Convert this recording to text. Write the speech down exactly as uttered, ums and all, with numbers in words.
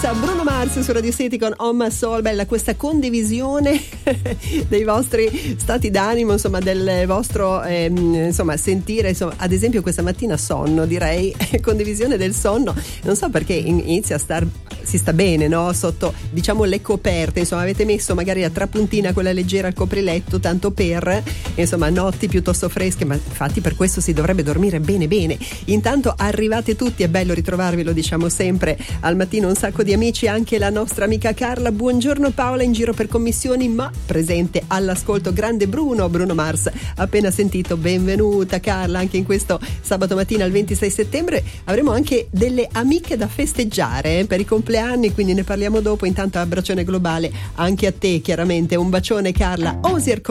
Massa, Bruno Mars su Radio City con On My Soul. Bella questa condivisione dei vostri stati d'animo, insomma del vostro ehm, insomma sentire, insomma, ad esempio questa mattina sonno, direi condivisione del sonno, non so perché inizia a star si sta bene, no? Sotto diciamo le coperte, insomma avete messo magari la trapuntina, quella leggera al copriletto, tanto per insomma notti piuttosto fresche, ma infatti per questo si dovrebbe dormire bene bene. Intanto arrivate tutti, è bello ritrovarvi, lo diciamo sempre al mattino, un sacco di amici, anche la nostra amica Carla. Buongiorno Paola, in giro per commissioni ma presente all'ascolto. Grande Bruno, Bruno Mars, appena sentito. Benvenuta Carla, anche in questo sabato mattina il ventisei settembre avremo anche delle amiche da festeggiare eh, per i compleanni, quindi ne parliamo dopo. Intanto abbraccione globale anche a te, chiaramente un bacione Carla. Osier